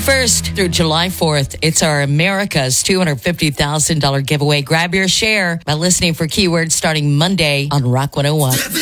1st through July 4th, it's our America's $250,000 giveaway. Grab your share by listening for keywords starting Monday on Rock 101.